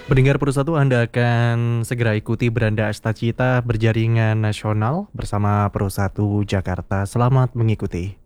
Pendengar Persatu, Anda akan segera ikuti Beranda Astacita berjaringan nasional bersama Persatu Jakarta. Selamat mengikuti.